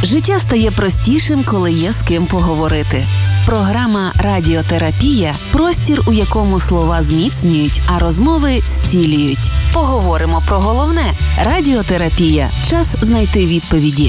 Життя стає простішим, коли є з ким поговорити. Програма «Радіотерапія» – простір, у якому слова зміцнюють, а розмови зцілюють. Поговоримо про головне. Радіотерапія – час знайти відповіді.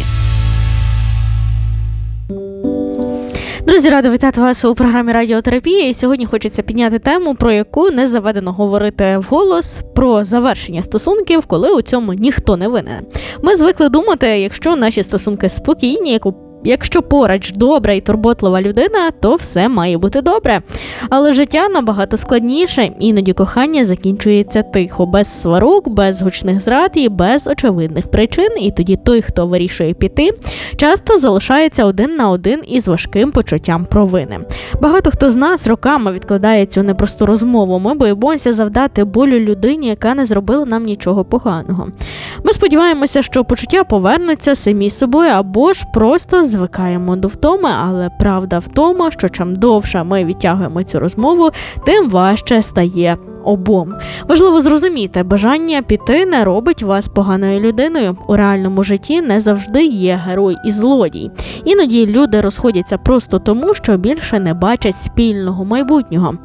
Друзі, рада вітати вас у програмі «Радіотерапія». І сьогодні хочеться підняти тему, про яку не заведено говорити вголос, про завершення стосунків, коли у цьому ніхто не винен. Ми звикли думати, якщо наші стосунки спокійні, якщо поруч добра і турботлива людина, то все має бути добре. Але життя набагато складніше, іноді кохання закінчується тихо, без сварок, без гучних зрад і без очевидних причин. І тоді той, хто вирішує піти, часто залишається один на один із важким почуттям провини. Багато хто з нас роками відкладає цю непросту розмову. Ми боїмося завдати болю людині, яка не зробила нам нічого поганого. Ми сподіваємося, що почуття повернуться самі собою, або ж просто звикаємо до втоми, але правда в тому, що чим довше ми відтягуємо цю розмову, тим важче стає обом. Важливо зрозуміти, бажання піти не робить вас поганою людиною. У реальному житті не завжди є герой і злодій. Іноді люди розходяться просто тому, що більше не бачать спільного майбутнього.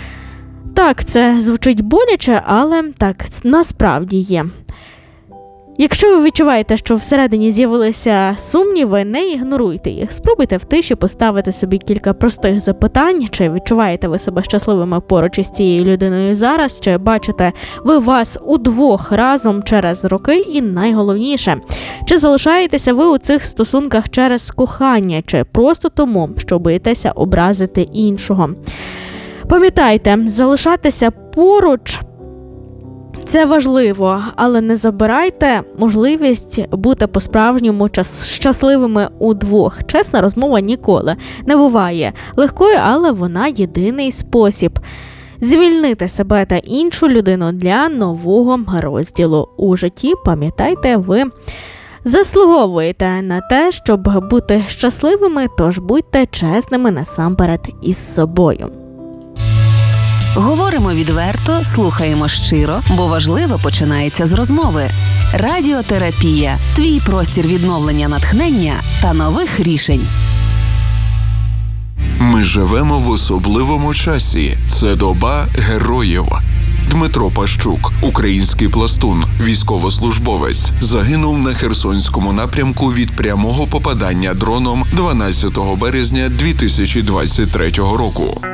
Так, це звучить боляче, але так насправді є. Якщо ви відчуваєте, що всередині з'явилися сумніви, не ігноруйте їх. Спробуйте в тиші поставити собі кілька простих запитань, чи відчуваєте ви себе щасливими поруч із цією людиною зараз, чи бачите ви вас удвох разом через роки, і найголовніше, чи залишаєтеся ви у цих стосунках через кохання, чи просто тому, що боїтеся образити іншого. Пам'ятайте, залишатися поруч – це важливо, але не забирайте можливість бути по-справжньому щасливими удвох. Чесна розмова ніколи не буває легкою, але вона єдиний спосіб звільнити себе та іншу людину для нового розділу у житті. Пам'ятайте, ви заслуговуєте на те, щоб бути щасливими, тож будьте чесними насамперед із собою. Говоримо відверто, слухаємо щиро, бо важливе починається з розмови. Радіотерапія – твій простір відновлення натхнення та нових рішень. Ми живемо в особливому часі. Це доба героїв. Дмитро Пащук, український пластун, військовослужбовець, загинув на Херсонському напрямку від прямого попадання дроном 12 березня 2023 року.